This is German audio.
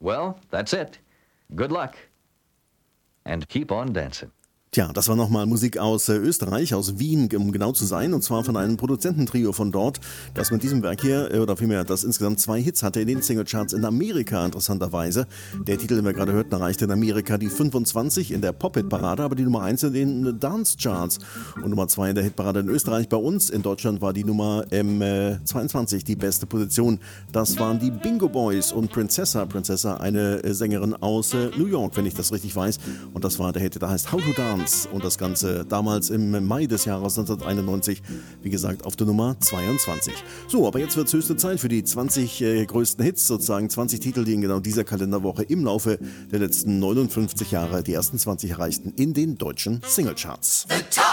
Well, that's it. Good luck. And keep on dancing. Tja, das war nochmal Musik aus Österreich, aus Wien, um genau zu sein, und zwar von einem Produzententrio von dort, das mit diesem Werk hier, oder vielmehr, das insgesamt 2 Hits hatte in den Singlecharts in Amerika, interessanterweise. Der Titel, den wir gerade hörten, erreichte in Amerika die 25 in der Pop-Hit-Parade, aber die Nummer 1 in den Dance-Charts und Nummer 2 in der Hitparade in Österreich. Bei uns in Deutschland war die Nummer 22 die beste Position. Das waren die Bingo Boys und Princessa. Princessa, eine Sängerin aus New York, wenn ich das richtig weiß. Und das war der Hit, der heißt How to Dance. Und das Ganze damals im Mai des Jahres 1991, wie gesagt, auf der Nummer 22. So, aber jetzt wird es höchste Zeit für die 20 größten Hits, sozusagen 20 Titel, die in genau dieser Kalenderwoche im Laufe der letzten 59 Jahre die ersten 20 erreichten in den deutschen Singlecharts.